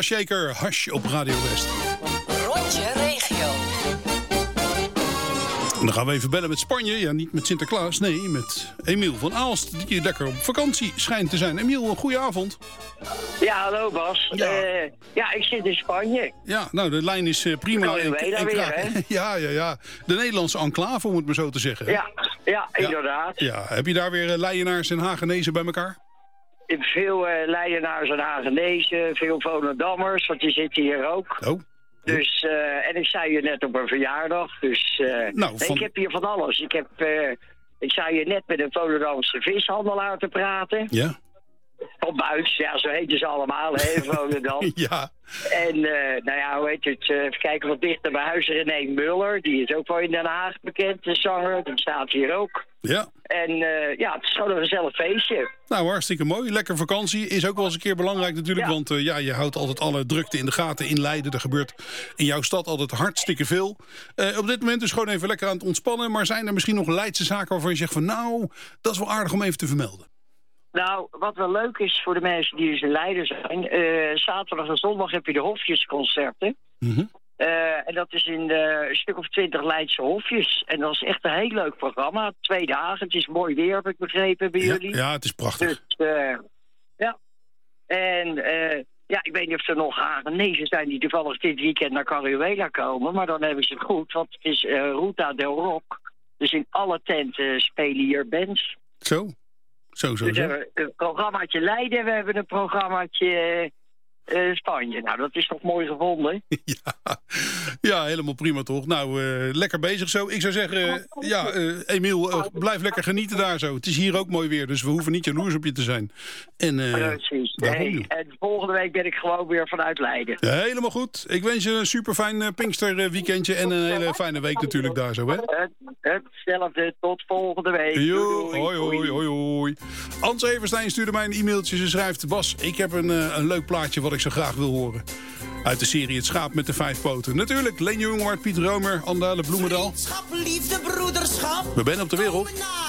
Tina Shaker, Hush op Radio West. Rondje regio. En dan gaan we even bellen met Spanje. Ja, niet met Sinterklaas, nee, met Emiel van Aalst, die lekker op vakantie schijnt te zijn. Emiel, een goede avond. Ja, hallo Bas. Ja, ik zit in Spanje. Ja, nou, de lijn is prima. Ja. De Nederlandse enclave, om het maar zo te zeggen. Ja, inderdaad. Ja, heb je daar weer Leijenaars en Hagenezen bij elkaar? Veel Leijenaars en Hagenezen, veel Volendammers, want die zitten hier ook. Oh. Dus, en ik zei je net op een verjaardag, dus ik heb hier van alles. Ik zei je net met een Volendamse vishandelaar te praten. Ja. Op Buits, ja, zo heten ze allemaal, hè, Volendam. Ja. En, hoe heet het, even kijken wat dichter bij huis, René Muller, die is ook wel in Den Haag bekend, de zanger, die staat hier ook. Ja. En het is gewoon een gezellig feestje. Nou, hartstikke mooi. Lekker vakantie. Is ook wel eens een keer belangrijk natuurlijk. Ja. Want je houdt altijd alle drukte in de gaten in Leiden. Er gebeurt in jouw stad altijd hartstikke veel. Op dit moment dus gewoon even lekker aan het ontspannen. Maar zijn er misschien nog Leidse zaken waarvan je zegt van nou, dat is wel aardig om even te vermelden? Nou, wat wel leuk is voor de mensen die dus in Leiden zijn. Zaterdag en zondag heb je de hofjesconcerten. Mm-hmm. En dat is in een stuk of 20 Leidse hofjes. En dat is echt een heel leuk programma. 2 dagen. Het is mooi weer, heb ik begrepen, bij jullie. Ja, het is prachtig. Dus, ja. En ik weet niet of er nog Hagenezen zijn die toevallig dit weekend naar Caruela komen. Maar dan hebben ze het goed, want het is Ruta del Rock. Dus in alle tenten spelen hier bands. Zo. Dus we hebben een programmaatje Leiden, we hebben een programmaatje Spanje. Nou, dat is toch mooi gevonden? Ja, helemaal prima toch. Nou, lekker bezig zo. Ik zou zeggen, Emiel, blijf lekker genieten daar zo. Het is hier ook mooi weer, dus we hoeven niet jaloers op je te zijn. En, precies. En volgende week ben ik gewoon weer vanuit Leiden. Helemaal goed. Ik wens je een super fijn Pinkster weekendje en een hele fijne week natuurlijk daar zo, hè? Hetzelfde, tot volgende week. Hoi. Ans Everstein stuurde mij een e-mailtje. Ze schrijft, Bas, ik heb een leuk plaatje wat ik zo graag wil horen. Uit de serie Het Schaap met de 5 poten. Natuurlijk, Leen Jongewaard, Piet Romer, Andale Bloemendaal. Liefde, broederschap. We zijn op de wereld.